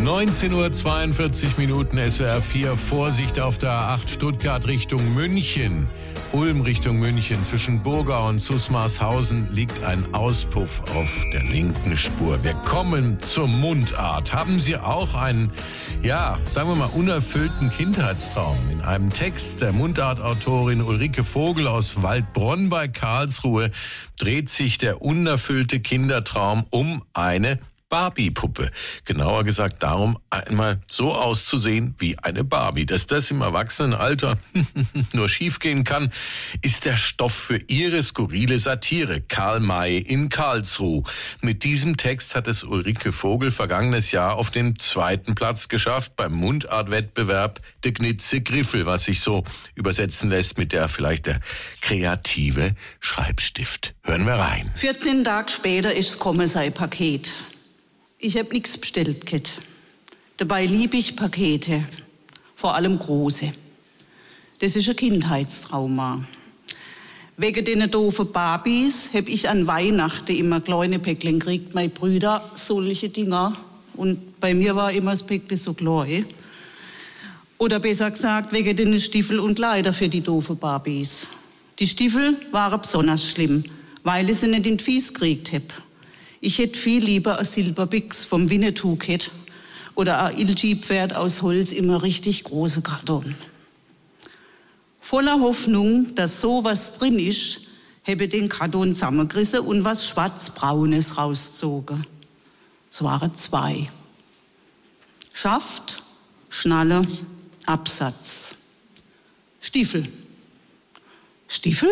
19:42 SWR 4. Vorsicht auf der A8 Stuttgart Richtung München. Ulm Richtung München. Zwischen Burgau und Susmarshausen liegt ein Auspuff auf der linken Spur. Wir kommen zur Mundart. Haben Sie auch einen, sagen wir mal, unerfüllten Kindheitstraum? In einem Text der Mundartautorin Ulrike Vogel aus Waldbronn bei Karlsruhe dreht sich der unerfüllte Kindertraum um eine Barbie-Puppe. Genauer gesagt darum, einmal so auszusehen wie eine Barbie. Dass das im Erwachsenenalter nur schiefgehen kann, ist der Stoff für ihre skurrile Satire. Karl May in Karlsruhe. Mit diesem Text hat es Ulrike Vogel vergangenes Jahr auf den 2. Platz geschafft beim Mundartwettbewerb De Gnitze Griffel, was sich so übersetzen lässt mit der kreative Schreibstift. Hören wir rein. 14 Tage später ist gekommen sein Paket. Ich hab nichts bestellt, Kit. Dabei liebe ich Pakete, vor allem große. Das ist ein Kindheitstrauma. Wegen den doofen Barbies hab ich an Weihnachten immer kleine Päckchen gekriegt. Meine Brüder solche Dinger. Und bei mir war immer das Päckchen so klein. Oder besser gesagt, wegen den Stiefel und Kleider für die doofen Barbies. Die Stiefel waren besonders schlimm, weil ich sie nicht in die Fies gekriegt hab. Ich hätte viel lieber ein Silberbix vom Winnetou gehabt oder ein Ilji-Pferd aus Holz in einem richtig großen Karton. Voller Hoffnung, dass sowas drin ist, habe ich den Karton zusammengerissen und was Schwarz-Braunes rausgezogen. Es waren 2. Schaft, Schnalle, Absatz. Stiefel. Stiefel?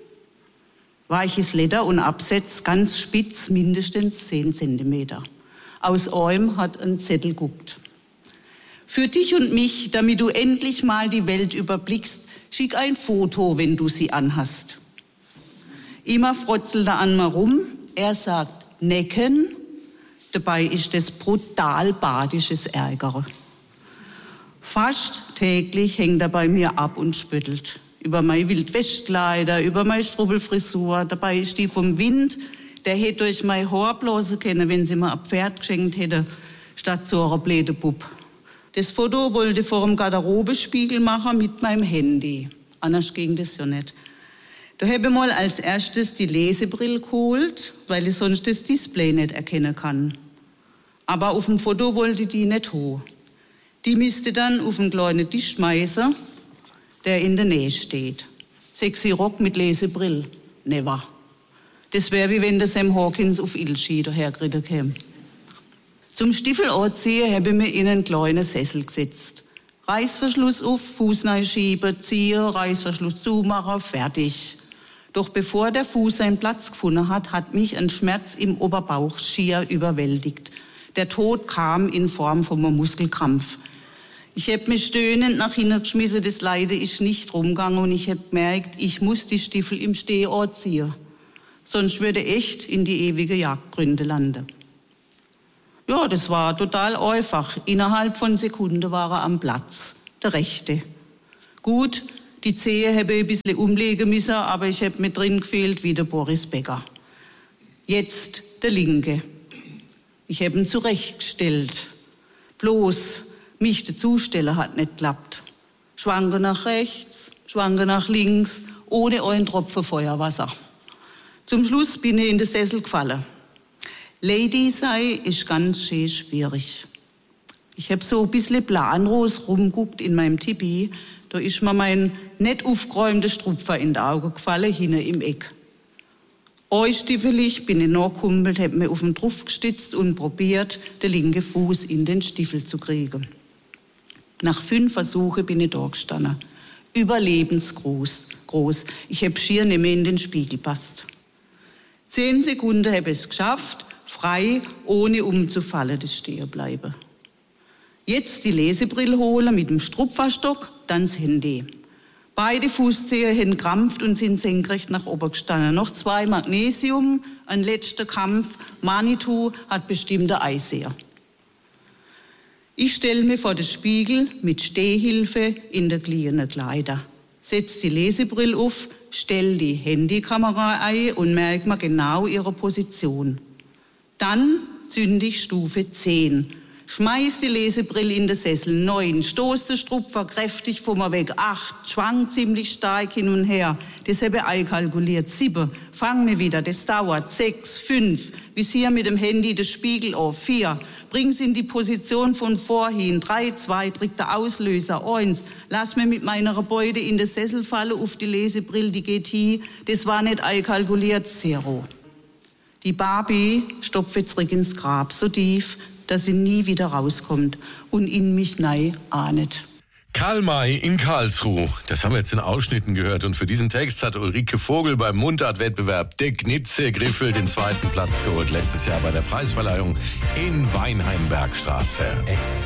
Weiches Leder und Absatz, ganz spitz, mindestens 10 Zentimeter. Aus einem hat ein Zettel guckt. Für dich und mich, damit du endlich mal die Welt überblickst, schick ein Foto, wenn du sie anhast. Immer frotzelt er an mir rum, er sagt necken, dabei ist das brutal badisches Ärgere. Fast täglich hängt er bei mir ab und spöttelt. Über meine Wildwestkleider, über meine Strubbelfrisur. Dabei ist die vom Wind, der hätte durch mein Haar blasen können, wenn sie mir ein Pferd geschenkt hätte, statt so einer blöden Bub. Das Foto wollte ich vor dem Garderobespiegel machen mit meinem Handy. Anders ging das ja nicht. Da habe ich mal als erstes die Lesebrille geholt, weil ich sonst das Display nicht erkennen kann. Aber auf dem Foto wollte ich die nicht haben. Die müsste dann auf einen kleinen Tisch schmeißen, der in der Nähe steht. Sexy Rock mit Lesebrill. Never. Das wäre wie wenn der Sam Hawkins auf Ilchi dahergeritten käme. Zum Stiefel anziehen habe ich mir in einen kleinen Sessel gesetzt. Reißverschluss auf, Fuß reinschieben, ziehen, Reißverschluss zumachen, fertig. Doch bevor der Fuß seinen Platz gefunden hat, hat mich ein Schmerz im Oberbauch schier überwältigt. Der Tod kam in Form von einem Muskelkrampf. Ich habe mich stöhnend nach hinten geschmissen, das Leide ist nicht rumgegangen und ich habe gemerkt, ich muss die Stiefel im Stehen anziehen. Sonst würde ich echt in die ewige Jagdgründe landen. Ja, das war total einfach. Innerhalb von Sekunden war er am Platz, der Rechte. Gut, die Zehe habe ich ein bisschen umlegen müssen, aber ich habe mir drin gefühlt wie der Boris Becker. Jetzt der Linke. Ich habe ihn zurechtgestellt. Bloß mich dazustellen hat nicht geklappt. Schwanke nach rechts, schwanke nach links, ohne einen Tropfen Feuerwasser. Zum Schluss bin ich in den Sessel gefallen. Lady sei ist ganz schön schwierig. Ich habe so ein bisschen planlos rumgeguckt in meinem Tipi. Da ist mir mein nicht aufgeräumter Strupfer in die Augen gefallen, hinten im Eck. Einstiefelig bin ich nachgekumpelt, habe mir auf den Truff gestützt und probiert, den linken Fuß in den Stiefel zu kriegen. Nach 5 Versuchen bin ich da gestanden. Überlebensgroß. Ich habe schier nicht mehr in den Spiegel gepasst. 10 Sekunden habe ich es geschafft, frei, ohne umzufallen, das Stehenbleiben. Jetzt die Lesebrille holen mit dem Strupferstock, dann das Handy. Beide Fußzehen haben krampft und sind senkrecht nach oben gestanden. Noch 2 Magnesium, ein letzter Kampf. Manitou hat bestimmte Eiseher. Ich stelle mir vor den Spiegel mit Stehhilfe in der gliedernden Kleider. Setz die Lesebrille auf, stell die Handykamera ein und merk mal genau ihre Position. Dann zünde ich Stufe 10. Schmeiß die Lesebrille in den Sessel. 9. Stoß den Strupfer kräftig von mir weg. 8. Schwang ziemlich stark hin und her. Das habe ich einkalkuliert. 7. Fang mir wieder. Das dauert. 6. 5. Visier mit dem Handy den Spiegel auf. 4. Bring's in die Position von vorhin. 3. 2. Drück der Auslöser. 1. Lass mir mit meiner Beute in den Sessel fallen auf die Lesebrille. Die geht hin. Das war nicht einkalkuliert. 0. Die Barbie stopft jetzt zurück ins Grab. So tief, dass sie nie wieder rauskommt und in mich nei ahnet. Karl May in Karlsruhe. Das haben wir jetzt in Ausschnitten gehört. Und für diesen Text hat Ulrike Vogel beim Mundartwettbewerb De Gnitze-Griffel den 2. Platz geholt. Letztes Jahr bei der Preisverleihung in Weinheim-Bergstraße.